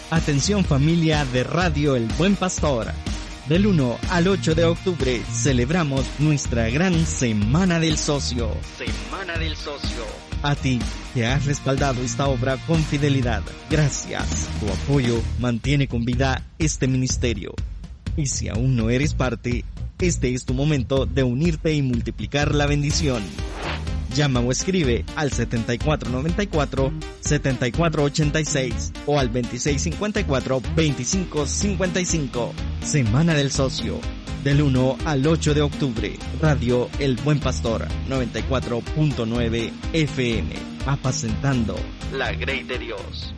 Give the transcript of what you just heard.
Atención familia de Radio El Buen Pastor. Del 1 al 8 de octubre celebramos nuestra gran Semana del Socio. Semana del Socio. A ti que has respaldado esta obra con fidelidad. Gracias. Tu apoyo mantiene con vida este ministerio. Y si aún no eres parte, este es tu momento de unirte y multiplicar la bendición. Llama o escribe al 7494-7486 o al 2654-2555. Semana del Socio, del 1 al 8 de octubre. Radio El Buen Pastor, 94.9 FM. Apacentando la grey de Dios.